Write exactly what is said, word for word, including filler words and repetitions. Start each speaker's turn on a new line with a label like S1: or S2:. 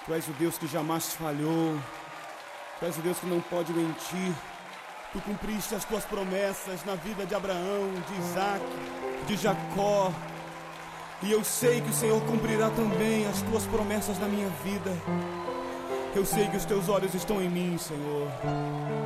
S1: Tu és o Deus que jamais falhou. Tu és o Deus que não pode mentir. Tu cumpriste as tuas promessas na vida de Abraão, de Isaac, de Jacó. E eu sei que o Senhor cumprirá também as tuas promessas na minha vida. Eu sei que os teus olhos estão em mim, Senhor.